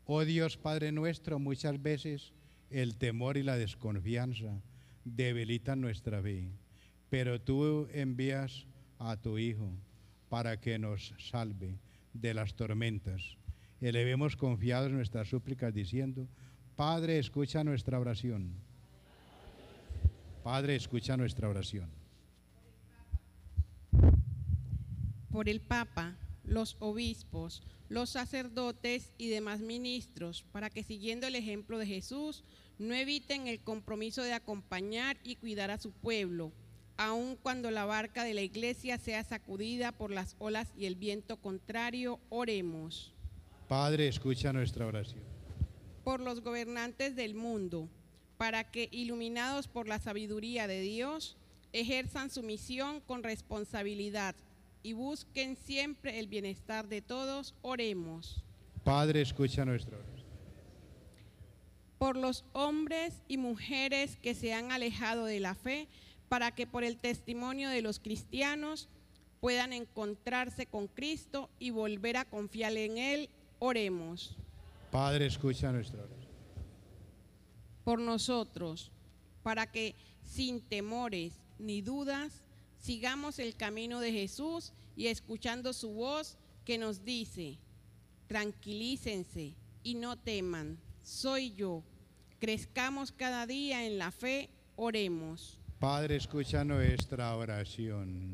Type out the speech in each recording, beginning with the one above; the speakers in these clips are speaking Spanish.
Oh Dios Padre nuestro, muchas veces el temor y la desconfianza debilitan nuestra fe, pero tú envías a tu Hijo para que nos salve de las tormentas. Elevemos confiados nuestras súplicas diciendo: Padre, escucha nuestra oración. Padre, escucha nuestra oración. Por el Papa, los obispos, los sacerdotes y demás ministros, para que siguiendo el ejemplo de Jesús, no eviten el compromiso de acompañar y cuidar a su pueblo, aun cuando la barca de la Iglesia sea sacudida por las olas y el viento contrario. Oremos. Padre, escucha nuestra oración. Por los gobernantes del mundo, para que, iluminados por la sabiduría de Dios, ejerzan su misión con responsabilidad y busquen siempre el bienestar de todos. Oremos. Padre, escucha nuestra oración. Por los hombres y mujeres que se han alejado de la fe, para que por el testimonio de los cristianos puedan encontrarse con Cristo y volver a confiar en Él. Oremos. Padre, escucha nuestra oración. Por nosotros, para que sin temores ni dudas sigamos el camino de Jesús y escuchando su voz que nos dice: tranquilícense y no teman, soy yo. Crezcamos cada día en la fe. Oremos. Padre, escucha nuestra oración.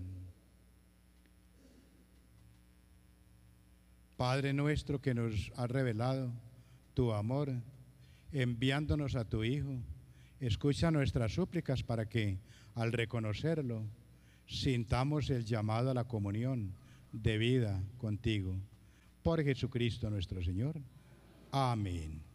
Padre nuestro que nos has revelado tu amor, enviándonos a tu Hijo, escucha nuestras súplicas para que, al reconocerlo, sintamos el llamado a la comunión de vida contigo. Por Jesucristo nuestro Señor. Amén.